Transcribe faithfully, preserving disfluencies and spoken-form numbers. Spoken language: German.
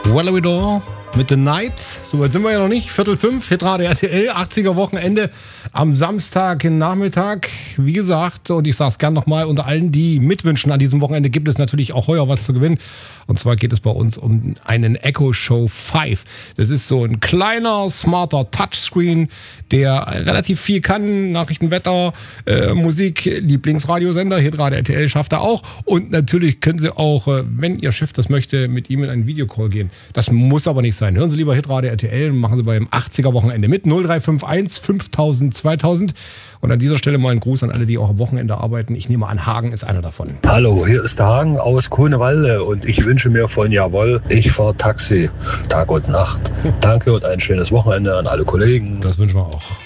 Wellawidor mit The Night. So weit sind wir ja noch nicht. Viertel fünf, Hitradio R T L, achtziger Wochenende am Samstagnachmittag. Wie gesagt, und ich sag's gern nochmal, unter allen, die mitwünschen an diesem Wochenende, gibt es natürlich auch heuer was zu gewinnen. Und zwar geht es bei uns um einen Echo Show fünf. Das ist so ein kleiner, smarter Touchscreen, der relativ viel kann. Nachrichten, Wetter, äh, Musik, Lieblingsradiosender, Hitradio R T L schafft er auch. Und natürlich können Sie auch, äh, wenn Ihr Chef das möchte, mit ihm in einen Videocall gehen. Das muss aber nicht sein. Hören Sie lieber Hitradio R T L und machen Sie beim achtziger Wochenende mit. null drei fünf eins fünftausend zweitausend. Und an dieser Stelle mal ein Gruß an alle, die auch am Wochenende arbeiten. Ich nehme an, Hagen ist einer davon. Hallo, hier ist der Hagen aus Grunewalde und ich wünsche mir von Jawohl, ich fahre Taxi Tag und Nacht. Danke und ein schönes Wochenende an alle Kollegen. Das wünschen wir auch.